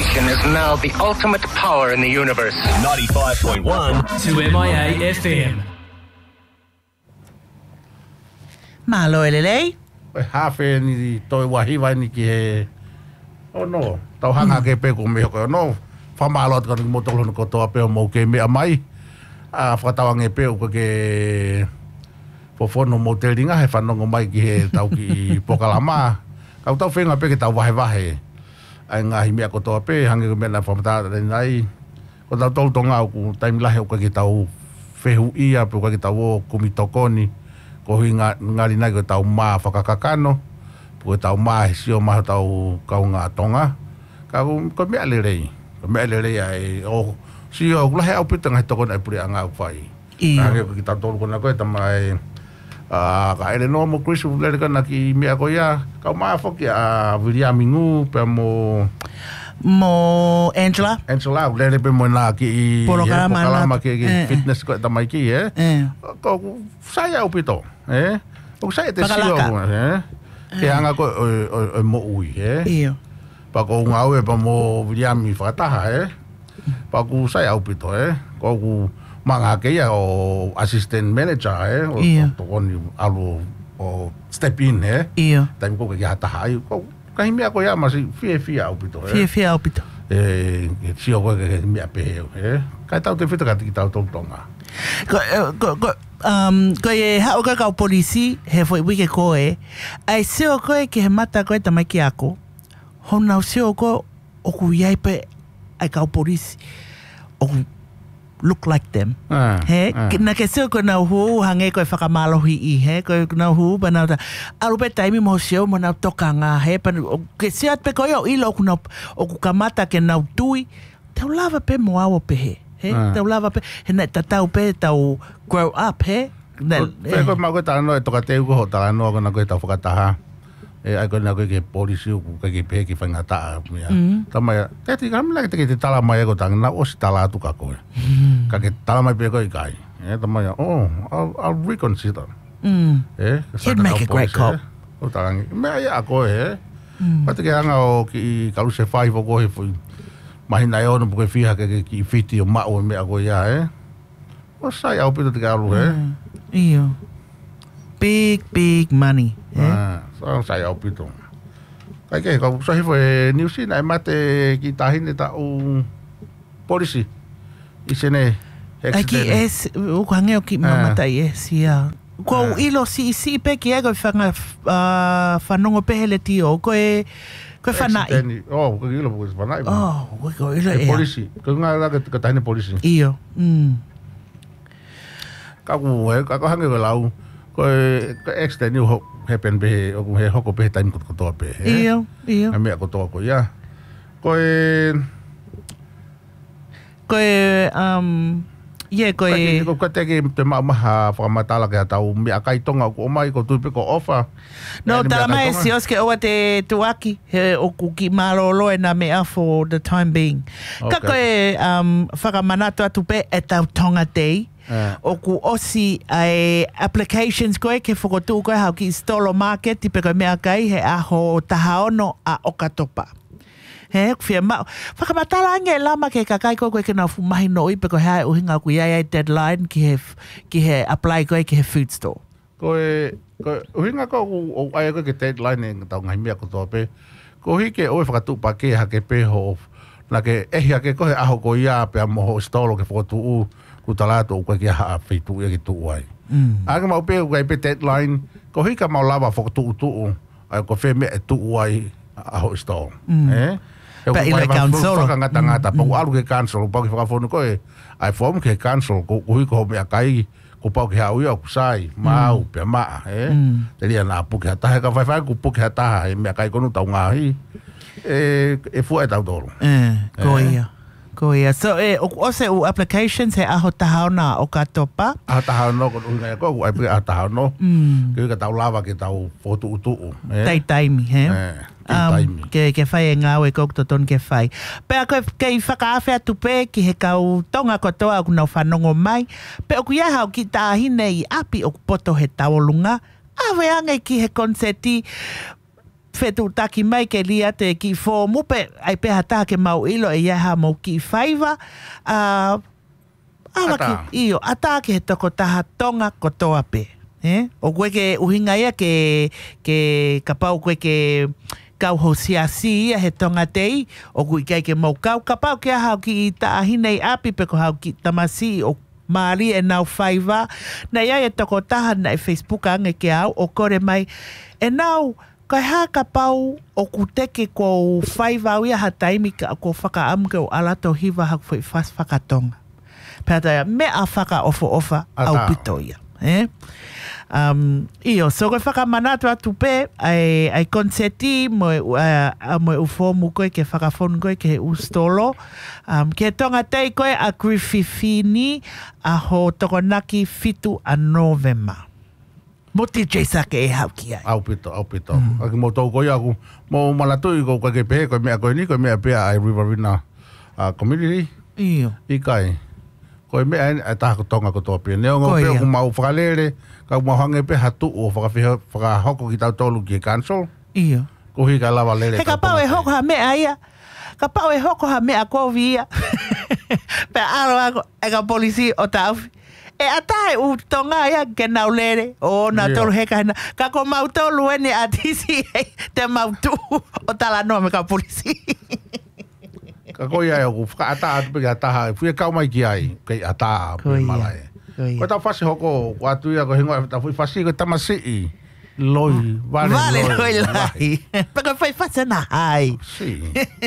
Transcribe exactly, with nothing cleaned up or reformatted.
station is now the ultimate power in the universe. ninety-five point one to M I A F M. Malo elelei. E hafe ni toi wahiwa ni ki he. Oh no, tau hanga ke pe ko me ko no. Fa malo ka ni motolo no ko to pe mo ke me mai. A fa tau nge pe ko ke Pofono motel dinga he whanongo mai ki he tau ki Pokalama. Kau tau whenga pe ki tau wahe wahe. Ai ngahi mea kotoa pe, hangi ko mea na whamatara nai. Ko tau tolu tonga ku taimi lahe o ka ki tau whehu ia, pe o ka ki tau o kumitokoni. Ko hui ngari nai ko tau maa whakakakano. Po tau maa he sio maho tau kau ngā tonga. Kau ko mea lerei. Ko mea lerei ai o sio lahe au pitanga he tokona e puri a ngā uwhai. Hangi ko ki tau tolu kona koe tamai. Ah, ka ele no mo Chris le kana ki mea ko ia ka ma fo ki a William Mingu pe mo mo Angela Angela le le pe mo na ki Pokalama ki fitness ko ta mai ki eh ko sai au pito eh o sai te sio eh ke anga ko mo ui eh io pa ko ngau e pa mo William mi fata eh pa ku sai au pito eh ko ku manga ke ia o assistant manager eh o tokoni alu o step in eh ia taim ko ke hata hai ko kai mea ko ia masi fie fie au pito eh fie fie au pito eh si o ko ke mea pe eh kai tau te fita ka ti tau tonga ko ko um ko e ha o ka ka polisi he foi wi ke ko e ai se o ko ke he mata ko ta mai ki ako hona se o ko o ku ia pe ai ka polisi o look like them. Ah, he ah. na ke se ko na hu hange ko whakamalohi i he ko na hu bana ta alu pe taimi mo se mo na tokanga he pa ke se at pe ko yo i lo ku na o ku kamata ke na tui te lava pe mo awo pe he he te lava pe he na ta tau pe tau grow up he na pe ko ma ko ta no to ka te ko ta no ko na ko ta whakataha e ai ko na ko ke polisi ku ka ke pe ki whanga ta mea ta mai te ti kam la ke te tala mai ko ta na o si tala tu ka ko ka ke tala mai pe ko i kai e ta mai oh I'll, I'll reconsider mm e he'd make a great cop o ta ngi me ai ko e pa te ke anga o ki ka lu se five o ko he fu mai na yo no ko fia ke ki fiti o ma o me ko ya e o sai au pe te ka lu he io big big money ah so sai au pito kai ke ko so foi New Zealand ai mate ki tahine ta o policy isene aqui es o kange o ki mama tai es ia ko ilo si si pe ki ego fanga fanongo pe hele tio ko e ko fanai oh ko ilo ko fanai oh ko ilo e policy ko nga ka ka tahine policy io mm ka ko e ka ko hange ko lau ko ko extend ho happen be o he hoko pe time ko to pe io io a me ko to ko ya ko e ko e um ye ko e ko ka te ke te ma ma fa matala ke tau me akai tonga ko mai ko tu pe ko offer no tala mai si os ke o te tuaki he o ku ki malolo e na me for the time being ka ko e um whakamanato atu pe e tau tonga tei Uh. o ku osi ai applications koe ke whakotu koe hau ki stolo market tipe koe mea kai he aho tahaono a okatopa he whia mau whakamatala ange lama ke kakai koe koe ke nau fumahi no ipe koe hae uhinga ku iai ai deadline ki he, ki he apply koe ki he food store koe koe uhinga ko o ai koe ke deadline e tau ngai mea kotoa pe ko hike oe whakatu pa ke hake pe ho na ke ehi hake koe aho ko ia pe amoho stolo ke whakotu u utalato ko ki ha fitu e ki tu ai aga mau pe ko pe deadline ko hika mau lava fo tu tu ai ko fe me tu ai a ho sto eh pa ile council ka ngata ngata pa alu ke council pa ki fa fo ko ai form ke council ko ko me kai ko pa ki ha u ku sai mau pe ma eh te dia na pu ki ta ka fa fa ku pu ki ta me kai ko nu ta nga hi e e fu e ta do eh ko ia ko ia so e o se o applications he aho tahaona o ka topa aho tahaona ko unga ko ai pe aho tahaona ke ka tau lava ke tau foto utu eh tai taimi he um ke ke fai nga we ko ton ke fai pe ko ke whakaafe atu pe ki he kau tonga ko toa ku no whanongo mai pe o ku ia hau ki tahine i api o poto he tawolunga awe ange ki he konseti fetu taki mai ke lia te ki fo mupe ai pe hata ke mau ilo e ia ha mo ki faiva a awa ki io ata ke he toko taha tonga kotoa pe eh o koe ke uhinga ia ke ke kapau koe ke kau ho siasi ia he tonga tei o kui kai ke mau kau kapau ke hau ki i taahine i api pe ko hau ki tamasi o Maari e nau whaiva. Na ia e toko taha na e Facebook ange ke au o kore mai. E nau, kai haka pau o kuteke ko whaiva au ia ha taimi ka ko whaka amke o alato hiva hak fwoi fas whakatonga. Pēta ia me a whaka ofo ofa au pito ia. Eh? Um, io, so koe whakamanatu atu pē, ai, ai konseti mo uh, mo ufomu koe ke whakafonu koe ke he ustolo. Um, ke tonga tei koe a Griffithini a ho tokonaki fitu a Novema. Moti Jaisa ke e hau ki ai. Au pito, au pito. Mm. Aki mo tau koe aku, mo malatu i koe ke pehe, koe mea koe ni, koe mea pea ai Riverina uh, Community. Io. I kai. Koe mea e taha ko tonga ko tō pia. Neo ngō pia ku mau whakalere, ka mau hange pe hatu o whakahoko ki tau tolu ki e kansol. Iyo. Ko hi ka lawa lere. He ka pau e hoko ha mea ia. Ka pau e hoko ha mea kovi ia. Pe aro ako e ka polisi o tauwi. E atae u tonga ia ke nau lere. O na tolu heka hena. Ka ko mau tolu ene atisi te mau tu o tala noa me ka polisi. Ka koe ai o whaka ata atu pe ki ataha. Fui e kau mai ki ai. Kei ata pe malai. Ko tau whasi hoko, watu ia ko hingoa, tau fui whasi ko tamasi i. Loi, vale, vale loi. Vale loi lai. Peko whai whasi na hai. Si.